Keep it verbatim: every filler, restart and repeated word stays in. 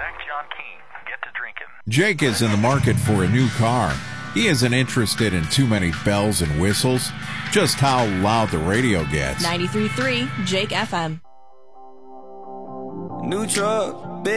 Back John Keene. Get to drinking. Jake is in the market for a new car. He isn't interested in too many bells and whistles, just how loud the radio gets. ninety-three point three Jake F M. New truck.